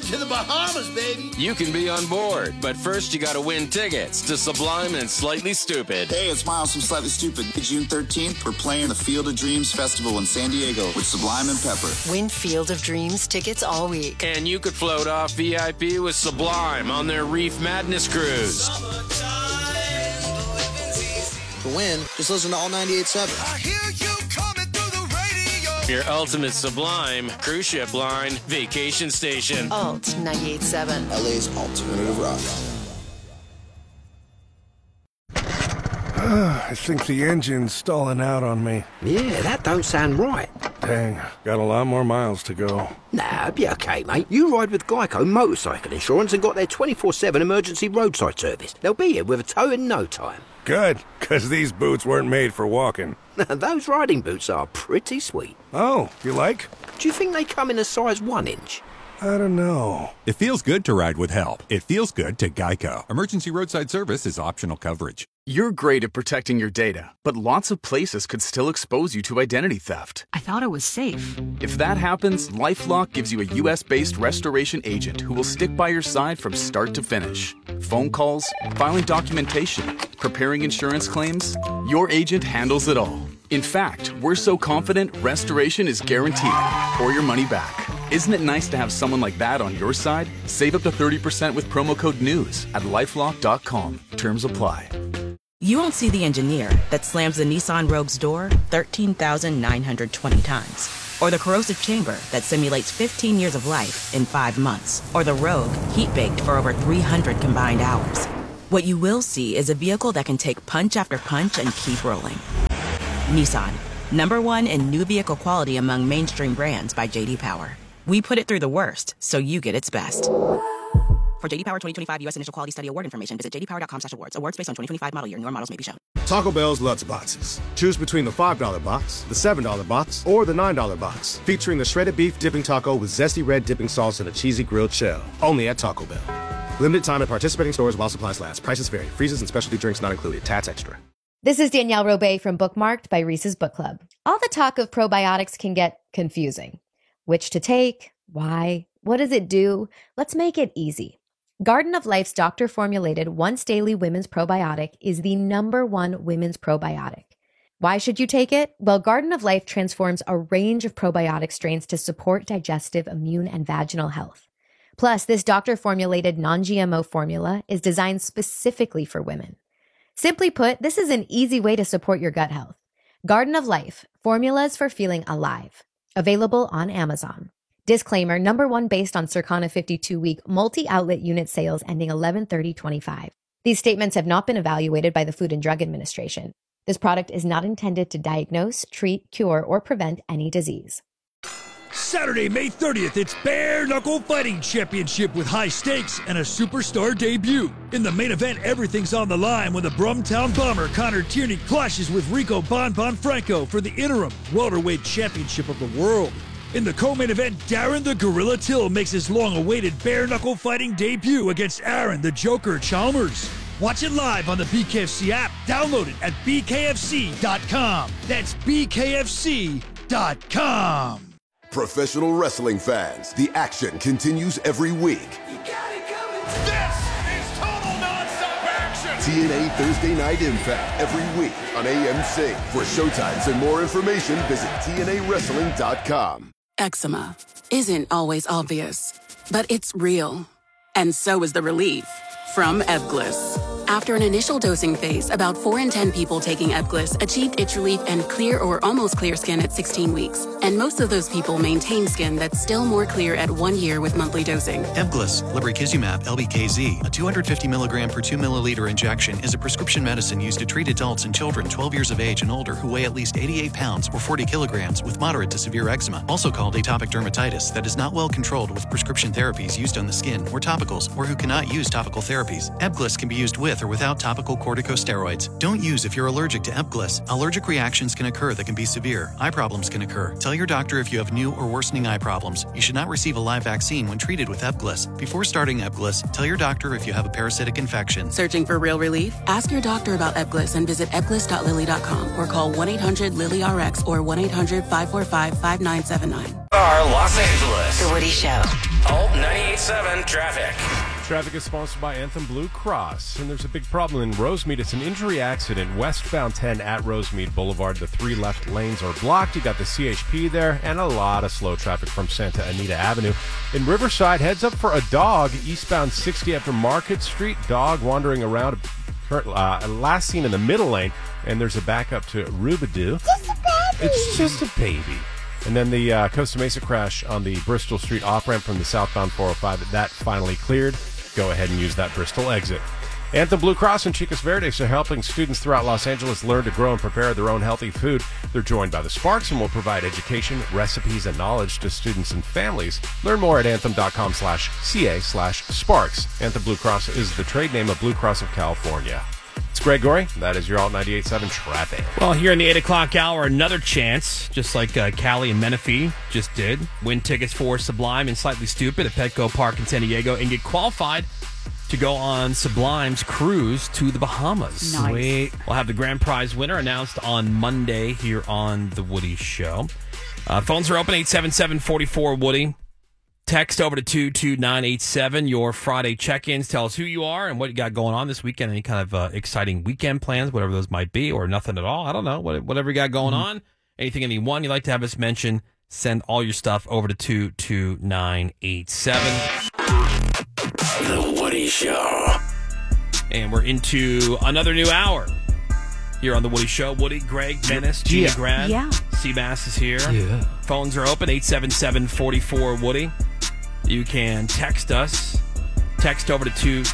to the Bahamas, baby. You can be on board, but first you gotta win tickets to Sublime and Slightly Stupid. Hey, it's Miles from Slightly Stupid. June 13th, we're playing the Field of Dreams Festival in San Diego with Sublime and Pepper. Win Field of Dreams tickets all week. And you could float off VIP with Sublime on their Reef Madness cruise. To win, just listen to all 98.7. I hear you coming through the radio. Your ultimate Sublime cruise ship line vacation station. Alt 98.7. LA's alternative rock. I think the engine's stalling out on me. Yeah, that don't sound right. Dang, got a lot more miles to go. Nah, be okay, mate. You ride with Geico Motorcycle Insurance and got their 24/7 emergency roadside service. They'll be here with a tow in no time. Good, because these boots weren't made for walking. Those riding boots are pretty sweet. Oh, you like? Do you think they come in a size 1 inch? I don't know. It feels good to ride with help. It feels good to Geico. Emergency roadside service is optional coverage. You're great at protecting your data, but lots of places could still expose you to identity theft. I thought it was safe. If that happens, LifeLock gives you a U.S.-based restoration agent who will stick by your side from start to finish. Phone calls, filing documentation, preparing insurance claims, your agent handles it all. In fact, we're so confident restoration is guaranteed or your money back. Isn't it nice to have someone like that on your side? Save up to 30% with promo code NEWS at LifeLock.com. Terms apply. You won't see the engineer that slams the Nissan Rogue's door 13,920 times. Or the corrosive chamber that simulates 15 years of life in 5 months. Or the Rogue heat-baked for over 300 combined hours. What you will see is a vehicle that can take punch after punch and keep rolling. Nissan, #1 in new vehicle quality among mainstream brands by J.D. Power. We put it through the worst, so you get its best. For J.D. Power 2025 U.S. Initial Quality Study Award information, visit jdpower.com/awards. Awards based on 2025 model year. Newer models may be shown. Taco Bell's Lutz Boxes. Choose between the $5 box, the $7 box, or the $9 box. Featuring the shredded beef dipping taco with zesty red dipping sauce and a cheesy grilled shell. Only at Taco Bell. Limited time at participating stores while supplies last. Prices vary. Freezes and specialty drinks not included. Tats extra. This is Danielle Robay from Bookmarked by Reese's Book Club. All the talk of probiotics can get confusing. Which to take? Why? What does it do? Let's make it easy. Garden of Life's doctor-formulated once-daily women's probiotic is the #1 women's probiotic. Why should you take it? Well, Garden of Life transforms a range of probiotic strains to support digestive, immune, and vaginal health. Plus, this doctor-formulated non-GMO formula is designed specifically for women. Simply put, this is an easy way to support your gut health. Garden of Life, formulas for feeling alive. Available on Amazon. Disclaimer, #1 based on Circana 52-week multi-outlet unit sales ending 11/30/25. These statements have not been evaluated by the Food and Drug Administration. This product is not intended to diagnose, treat, cure, or prevent any disease. Saturday, May 30th, it's Bare Knuckle Fighting Championship with high stakes and a superstar debut. In the main event, everything's on the line when the Brumtown Bomber Connor Tierney clashes with Rico Bon Franco for the interim welterweight championship of the world. In the co-main event, Darren the Gorilla Till makes his long-awaited bare knuckle fighting debut against Aaron the Joker Chalmers. Watch it live on the BKFC app. Download it at bkfc.com. That's bkfc.com. Professional wrestling fans, the action continues every week. This is total nonstop action. TNA Thursday Night Impact every week on AMC. For showtimes and more information, visit TNAWrestling.com. Eczema isn't always obvious, but it's real. And so is the relief from Ebglyss. After an initial dosing phase, about 4 in 10 people taking Ebglyss achieved itch relief and clear or almost clear skin at 16 weeks. And most of those people maintain skin that's still more clear at 1 year with monthly dosing. Ebglyss, lebrikizumab, LBKZ, a 250 milligram per 2 milliliter injection, is a prescription medicine used to treat adults and children 12 years of age and older who weigh at least 88 pounds or 40 kilograms with moderate to severe eczema, also called atopic dermatitis, that is not well controlled with prescription therapies used on the skin or topicals, or who cannot use topical therapies. Ebglyss can be used with or without topical corticosteroids. Don't use if you're allergic to Ebglyss. Allergic reactions can occur that can be severe. Eye problems can occur. Tell your doctor if you have new or worsening eye problems. You should not receive a live vaccine when treated with Ebglyss. Before starting Ebglyss, tell your doctor if you have a parasitic infection. Searching for real relief? Ask your doctor about Ebglyss and visit ebglyss.lilly.com or call 1-800-LILY-RX or 1-800-545-5979. car, Los Angeles. The Woody Show. Alt 98.7 traffic. Traffic is sponsored by Anthem Blue Cross, and there's a big problem in Rosemead. It's an injury accident, westbound 10 at Rosemead Boulevard. The 3 left lanes are blocked. You got the CHP there, and a lot of slow traffic from Santa Anita Avenue. In Riverside, heads up for a dog, eastbound 60 after Market Street. Dog wandering around, last seen in the middle lane, and there's a backup to Rubidoo. It's just a baby. And then the Costa Mesa crash on the Bristol Street off-ramp from the southbound 405, that finally cleared. Go ahead and use that Bristol exit. Anthem Blue Cross and Chicas Verdes are helping students throughout Los Angeles learn to grow and prepare their own healthy food. They're joined by the Sparks and will provide education, recipes, and knowledge to students and families. Learn more at anthem.com/ca/sparks. Anthem Blue Cross is the trade name of Blue Cross of California. It's Greg Gorey. That is your Alt 98.7 traffic. Well, here in the 8 o'clock hour, another chance, just like Callie and Menifee just did. Win tickets for Sublime and Slightly Stupid at Petco Park in San Diego and get qualified to go on Sublime's cruise to the Bahamas. Nice. Sweet. We'll have the grand prize winner announced on Monday here on The Woody Show. Phones are open, 877-44-WOODY. Text over to 22987, your Friday check-ins. Tell us who you are and what you got going on this weekend. Any kind of exciting weekend plans, whatever those might be, or nothing at all. I don't know. Whatever you got going on. Anything, anyone you'd like to have us mention, send all your stuff over to 22987. The Woody Show. And we're into another new hour here on The Woody Show. Woody, Greg, Dennis, Gina Grad. Yeah. Seabass is here. Yeah. Phones are open, 877-44-WOODY. You can text us. Text over to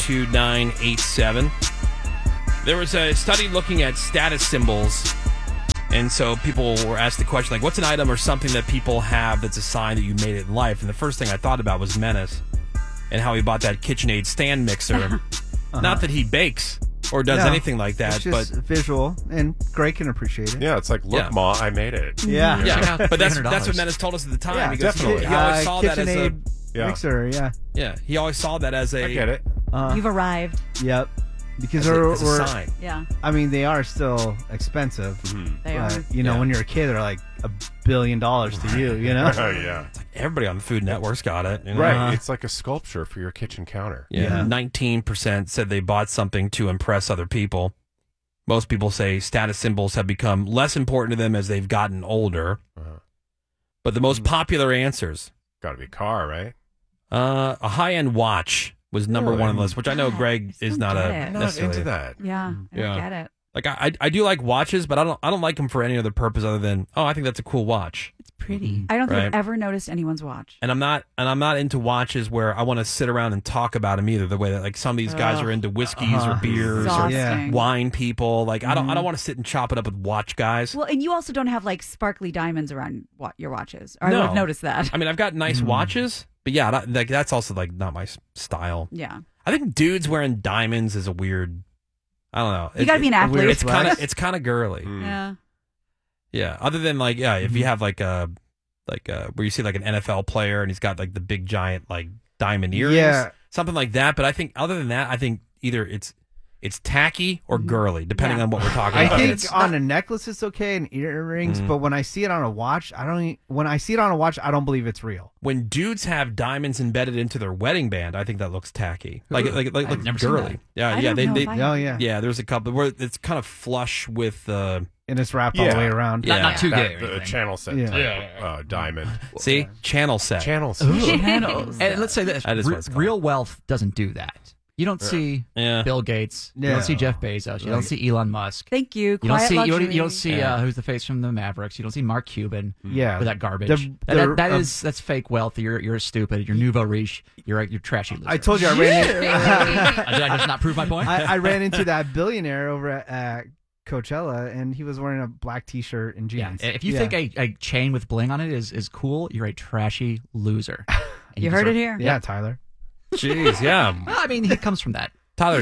22987. There was a study looking at status symbols. And so people were asked the question, like, what's an item or something that people have that's a sign that you made it in life? And the first thing I thought about was Menace and how he bought that KitchenAid stand mixer. Not that he bakes or does anything like that. It's just visual, and Greg can appreciate it. Yeah, it's like, look, Ma, I made it. Yeah. But that's what Menace told us at the time. Yeah, He goes, definitely. He always saw that as a... mixer, Yeah, he always saw that as a... I get it. You've arrived. Yep. Because as a we're sign. Yeah. I mean, they are still expensive. They are. You know, when you're a kid, they're like $1 billion to you, you know? Oh, yeah. It's like everybody on the Food Network's got it. You know? Right. It's like a sculpture for your kitchen counter. Yeah. 19% said they bought something to impress other people. Most people say status symbols have become less important to them as they've gotten older. But the most popular answers... Got to be a car, right? A high-end watch was number one on the list, which I know Greg is not necessarily into that. Yeah, I don't get it. Like I do like watches, but I don't like them for any other purpose other than I think that's a cool watch. It's pretty. I don't think I've ever noticed anyone's watch. And I'm not into watches where I want to sit around and talk about them either. The way that like some of these guys are into whiskeys or beers or wine people. Like I don't want to sit and chop it up with watch guys. Well, and you also don't have like sparkly diamonds around your watches. Or I would have noticed that. I mean, I've got nice watches, but yeah, that's also like not my style. Yeah. I think dudes wearing diamonds is a weird. I don't know. You got to be an athlete. It's kind of girly. Yeah. Yeah. Other than like if you have like a where you see like an NFL player and he's got like the big giant like diamond earrings, something like that. But I think other than that, I think either it's tacky or girly, depending on what we're talking about. I think on a necklace it's okay and earrings, but when I see it on a watch, I don't believe it's real. When dudes have diamonds embedded into their wedding band, I think that looks tacky, like I've never girly. seen that. Yeah. There's a couple where it's kind of flush with and it's wrapped all the way around. Not too gay. The channel set diamond. See, channel set. Channels. And let's say this: That is what it's called. real wealth doesn't do that. You don't see Bill Gates. You don't see Jeff Bezos. You don't see Elon Musk. Thank you. You don't see who's the face from the Mavericks. You don't see Mark Cuban. With that garbage. That's fake wealth. You're stupid. You're nouveau riche. You're trashy loser. I told you I ran into. Did I just not prove my point? I ran into that billionaire over at Coachella, and he was wearing a black T-shirt and jeans. If you think a chain with bling on it is cool, you're a trashy loser. You heard it here. Yeah, Tyler. Jeez, yeah. Well, I mean, he comes from that. Tyler,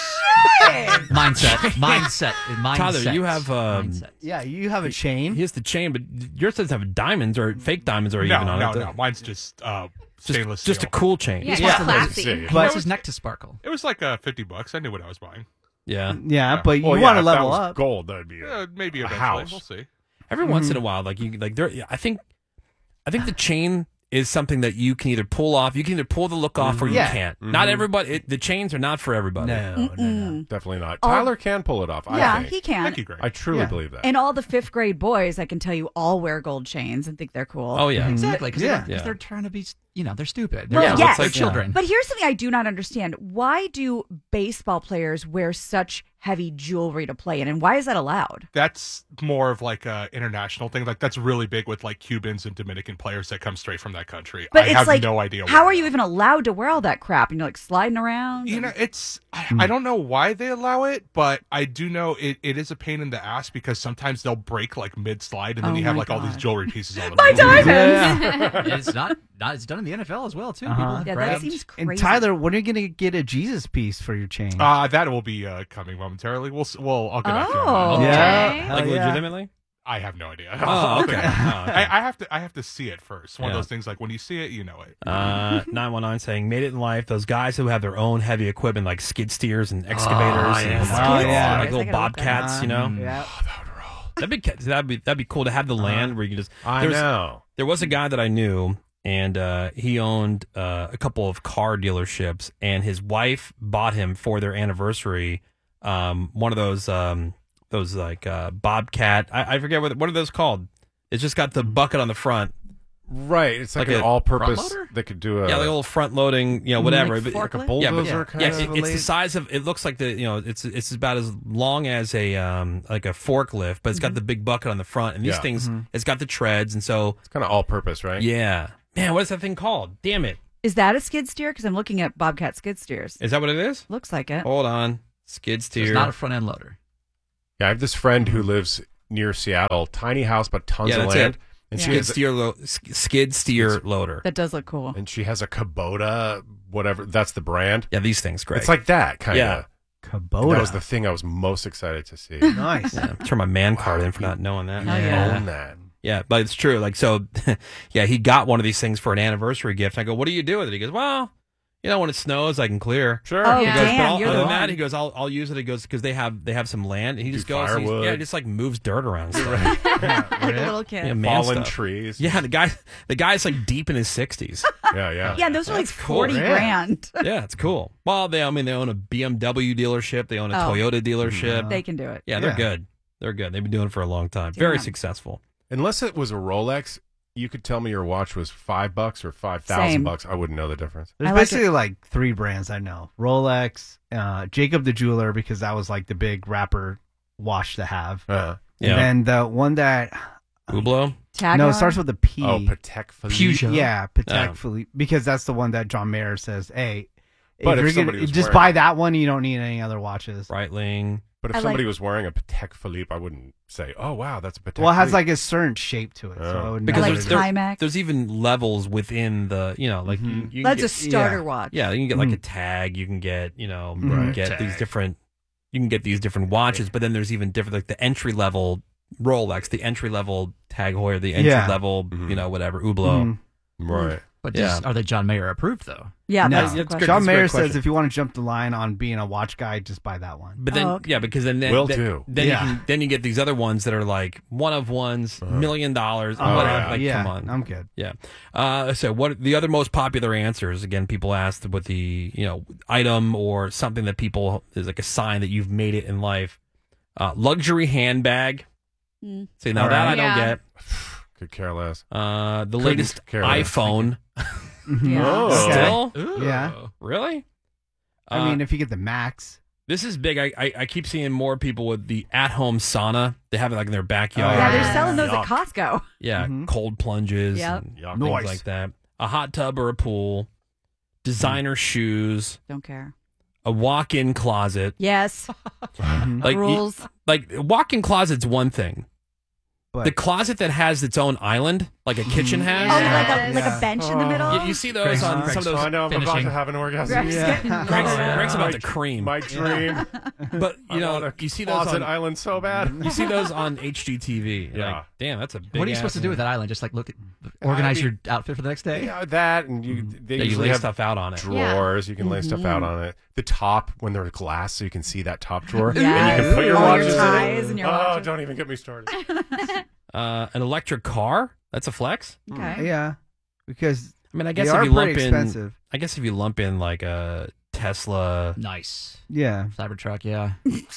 mindset. Tyler, you have mindset. Yeah, you have a chain. He has the chain, but yours doesn't have diamonds or fake diamonds or even on it. No, mine's just stainless just steel. a cool chain. Yeah, it's classy. He wants his neck to sparkle. It was like $50. I knew what I was buying. Yeah, but you want to level up. Gold, that'd be maybe a eventually. house. We'll see. Every once in a while, I think I think the chain is something that you can either pull off. You can either pull the look off or you can't. Not everybody. The chains are not for everybody. No. Definitely not. Tyler can pull it off. Yeah, I think. he can. Thank you, Greg. I truly believe that. And all the 5th grade boys, I can tell you, all wear gold chains and think they're cool. Oh yeah, Exactly. Because they're trying to be, they're stupid. They're, Well, yes. they're children. But here's something I do not understand. Why do baseball players wear such heavy jewelry to play in, and why is that allowed? That's more of like a international thing. Like that's really big with like Cubans and Dominican players that come straight from that country. But I it's have like, no idea. How are you even allowed to wear all that crap? And you're like sliding around? You know, it's I don't know why they allow it, but I do know it is a pain in the ass because sometimes they'll break like mid slide, and then you have like all these jewelry pieces on them. My diamonds! It's it's done in the NFL as well too. Uh-huh. People that seems crazy. And Tyler, when are you going to get a Jesus piece for your chain? That will be coming momentarily. I'll get back to you on that. Yeah. Like legitimately. I have no idea. Oh, okay. I have to see it first. One of those things like when you see it, you know it. 919 saying made it in life. Those guys who have their own heavy equipment like skid steers and excavators and like little bobcats, Yeah. That'd be cool to have the land where you can just. I know. There was a guy that I knew, and he owned a couple of car dealerships, and his wife bought him for their anniversary one of those like bobcat. I forget what are those called. It's just got the bucket on the front. Right, it's like an an all-purpose that could do a like a little front loading, whatever. like a bulldozer kind of. It's the size of. It looks like it's about as long as a like a forklift, but it's got the big bucket on the front, and these things it's got the treads, and so it's kind of all-purpose, right? Yeah, man, what is that thing called? Damn it! Is that a skid steer? Because I'm looking at Bobcat skid steers. Is that what it is? Looks like it. Hold on, skid steer. It's not a front end loader. Yeah, I have this friend who lives near Seattle, tiny house but tons of land. And she has skid steer loader. That does look cool. And she has a Kubota, whatever. That's the brand. Yeah, these things, great. It's like that, kind of. Yeah. Kubota. That was the thing I was most excited to see. Nice. Yeah, turn my man card in for not knowing that. Own that. Yeah, but it's true. Like, so, yeah, he got one of these things for an anniversary gift. I go, what do you do with it? He goes, well, when it snows, I can clear. Sure. Oh, he goes, damn, but other than that, he goes, I'll use it. He goes, because they have some land, and he just goes, he just like moves dirt around. Like a little kid. Yeah, fallen trees. Yeah, the guy's like deep in his 60s. Yeah. Yeah, those are like 40 grand. Yeah, it's cool. Well, they own a BMW dealership. They own a Toyota dealership. They can do it. Yeah, they're good. They're good. They've been doing it for a long time. Very successful. Unless it was a Rolex, you could tell me your watch was $5 or $5,000. I wouldn't know the difference. There's basically like 3 brands I know: Rolex, Jacob the Jeweler, because that was like the big rapper watch to have. And then the one that Hublot. No, it starts with a P. Oh, Patek Philippe. Peugeot. Yeah, Patek Philippe, because that's the one that John Mayer says, "Hey, but if you're gonna, just buy that one. You don't need any other watches." Breitling. But if somebody was wearing a Patek Philippe, I wouldn't say, "Oh, wow, that's a Patek." Well, it has Philippe. like a certain shape to it, so I would because Timex. There's even levels within the, like you can That's get, a starter watch. Yeah, you can get like a tag. You can get, you can get these different. You can get these different watches, but then there's even different, like the entry level Rolex, the entry level Tag Heuer, the entry level, whatever Hublot. Right. But are they John Mayer approved though? Yeah, no. that's the question. John Mayer says if you want to jump the line on being a watch guy, just buy that one. But then, because then you get these other ones that are like one of ones, $1 million, whatever. Come on, I'm good. Yeah. So what the other most popular answers? Again, people asked what the item or something that people is like a sign that you've made it in life. Luxury handbag. See, now that I don't get. Could care less. The latest iPhone. Still? Ooh. Yeah. Really? I mean, if you get the Max. This is big. I keep seeing more people with the at-home sauna. They have it like in their backyard. Yeah, they're selling those at Costco. Yeah, cold plunges and things like that. A hot tub or a pool. Designer shoes. Don't care. A walk-in closet. Yes. Rules. Like walk-in closet's one thing. The closet that has its own island, like a kitchen has. Oh, like a bench in the middle? You see those on some of those. I know, I'm about to have an orgasm. Greg's about the cream. My dream. But, you see those on island so bad. You see those on HGTV. Like, damn, that's a big What are you supposed to do with that island? Just like organize your outfit for the next day? Yeah, that, and they usually lay have stuff out on it. Drawers. You can lay stuff out on it. The top, when they're glass, so you can see that top drawer. Yes. And you can put your All watches your ties in it. and your watches. Don't even get me started. An electric car. That's a flex? Okay. Yeah, because I mean, I guess they if are you pretty lump expensive. I guess if you lump in like a Tesla. Nice. Yeah. Cybertruck, yeah.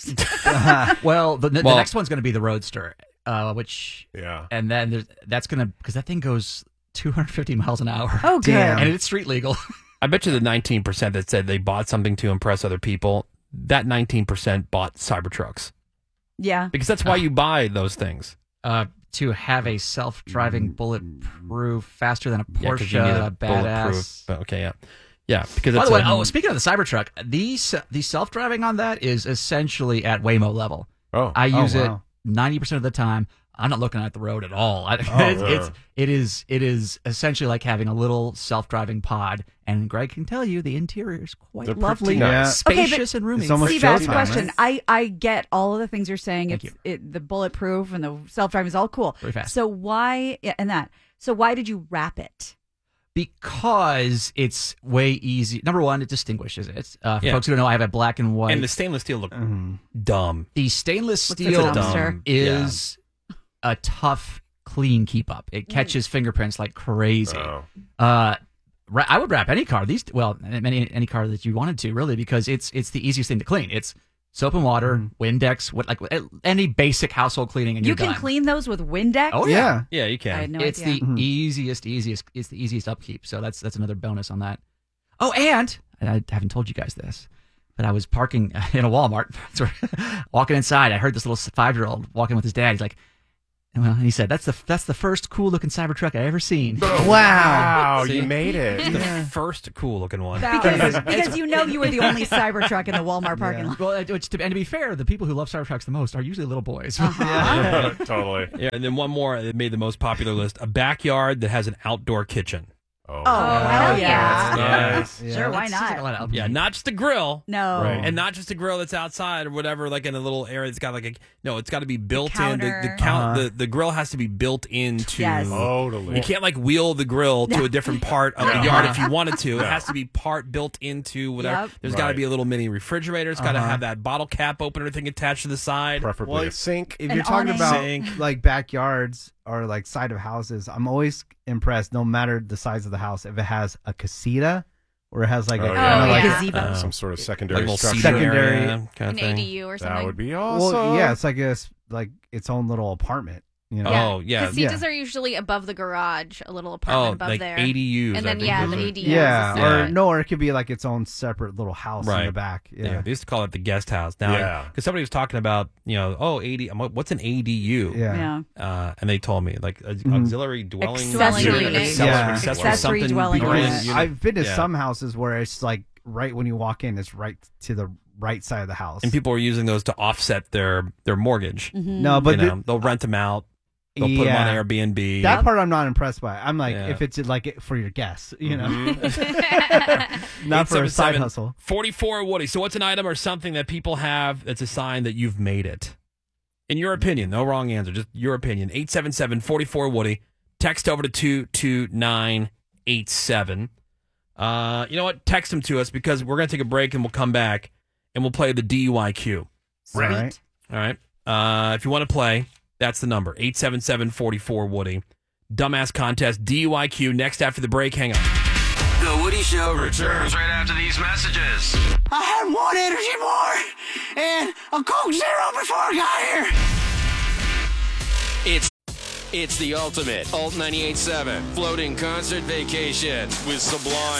Well, the next one's going to be the Roadster, which... Yeah. And then that's going to... Because that thing goes 250 miles an hour. Oh, good. Damn. And it's street legal. I bet you the 19% that said they bought something to impress other people, that 19% bought Cybertrucks. Yeah. Because that's why you buy those things. To have a self-driving bulletproof, faster than a 'cause Porsche, you need a badass. bulletproof. Okay, yeah. Yeah, because By it's the way, speaking of the Cybertruck, the self-driving on that is essentially at Waymo level. Oh. I use it wow. 90% of the time. I'm not looking at the road at all. It is essentially like having a little self-driving pod, and Greg can tell you the interior is quite They're lovely, pretty nice. spacious, and roomy. It's almost Steve asked a showtime, question. right? I get all of the things you're saying. Thank The bulletproof and the self-driving is all cool. Very fast. So why So why did you wrap it? Because it's way easy. Number one, it distinguishes it. For Yeah. folks who don't know, I have a black and white. And the stainless steel look dumb. The stainless Looks like steel a dumpster. is a tough, clean keep up. It catches fingerprints like crazy. Oh. I would wrap any car. Any car that you wanted to, really, because it's the easiest thing to clean. It's soap and water, Windex, any basic household cleaning, and You you're can done. clean those with Windex? Oh yeah, Yeah, you can. I had no it's idea. the easiest. It's the easiest upkeep. So that's another bonus on that. Oh, and I haven't told you guys this, but I was parking in a Walmart, walking inside. I heard this little 5-year-old walking with his dad. He's like, well, he said, "That's the first cool looking Cybertruck I ever seen." Wow. See? You made it. It's the first cool looking one. Because you know you were the only Cybertruck in the Walmart parking lot. Well, to be fair, the people who love Cybertrucks the most are usually little boys. Yeah, totally. Yeah, and then one more that made the most popular list: a backyard that has an outdoor kitchen. Oh, hell yeah. That's nice. Sure, why That seems like a lot not? of Yeah, not just a grill. No. Right. And not just a grill that's outside or whatever, like in a little area that's got like it's got to be built in. counter. The grill has to be built into. Yes. Totally. You can't like wheel the grill to a different part of the yard if you wanted to. It has to be part built into whatever. Yep. There's got to Right. be a little mini refrigerator. It's got to have that bottle cap opener thing attached to the side. Preferably a sink. If An you're talking awning. about Sink. like backyards or like side of houses, I'm always impressed, no matter the size of the house, if it has a casita or it has like a Oh, kind of yeah. like Gazebo. Some sort of secondary Like a little structure. seating Secondary- area kind An of thing. ADU or something. That would be awesome. well, yeah, it's like its own little apartment. You know? Oh yeah. Casitas are usually above the garage, a little apartment above like there. ADUs. And I then, think yeah, those the are- ADUs. Yeah, or it could be like its own separate little house in Right. the back. Yeah, they used to call it the guest house. Now, Yeah. because somebody was talking about, what's an ADU? Yeah. And they told me like auxiliary dwelling Accessory unit. unit. Yeah. Accessory Accessory something dwelling bigger unit. unit. I've been to Yeah. some houses where it's like right when you walk in, it's right to the right side of the house. And people are using those to offset their mortgage. No, but they'll rent them out. They'll put them on Airbnb. That part I'm not impressed by. I'm like, Yeah. if it's like for your guests, you know, Mm-hmm. not for a side 877 hustle. 44 Woody. So what's an item or something that people have that's a sign that you've made it? In your opinion, no wrong answer, just your opinion. 877-44 Woody. Text over to 22987. You know what? Text them to us because we're going to take a break and we'll come back and we'll play the DUIQ. Right. All right. If you want to play, that's the number. 877-44 Woody. Dumbass contest, DUIQ, next after the break. Hang on. The Woody Show returns right after these messages. I had one energy bar and a Coke Zero before I got here. It's the ultimate Alt 98.7 floating concert vacation with Sublime.